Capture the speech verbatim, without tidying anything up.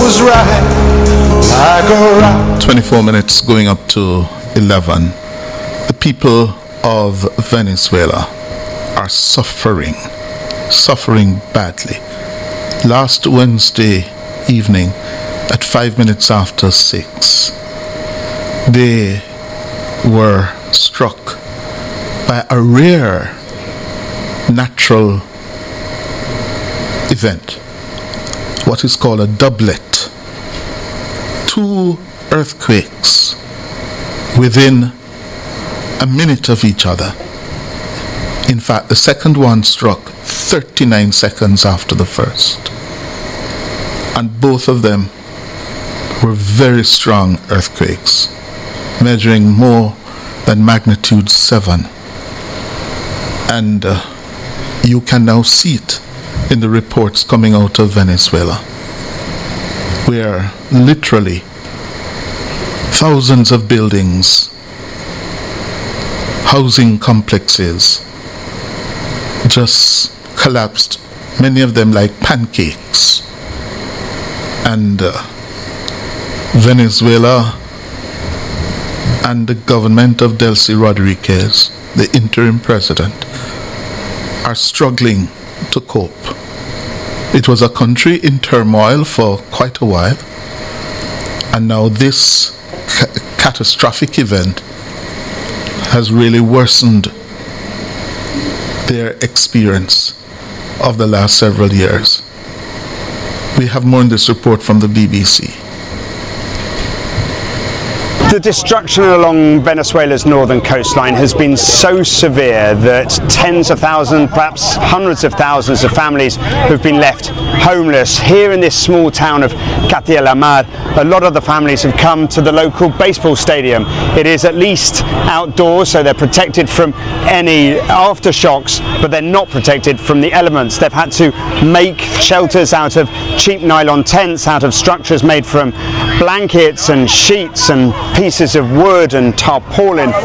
goes right like a rock. twenty-four minutes going up to eleven. The people of Venezuela are suffering, suffering badly. Last Wednesday evening at five minutes after six, they were struck by a rare natural event, what is called a doublet. Two earthquakes within a minute of each other. In fact, the second one struck thirty-nine seconds after the first. And both of them were very strong earthquakes, measuring more than magnitude seven. And uh, you can now see it in the reports coming out of Venezuela, where literally thousands of buildings, housing complexes, just collapsed, many of them like pancakes. And uh, Venezuela and the government of Delcy Rodriguez, the interim president, are struggling to cope. It was a country in turmoil for quite a while, and now this ca- catastrophic event has really worsened their experience of the last several years. We have more in this report from the B B C. The destruction along Venezuela's northern coastline has been so severe that tens of thousands, perhaps hundreds of thousands of families have been left homeless. Here in this small town of Catia la Mar, a lot of the families have come to the local baseball stadium. It is at least outdoors, so they're protected from any aftershocks, but they're not protected from the elements. They've had to make shelters out of cheap nylon tents, out of structures made from blankets and sheets and pieces of wood and tarpaulin.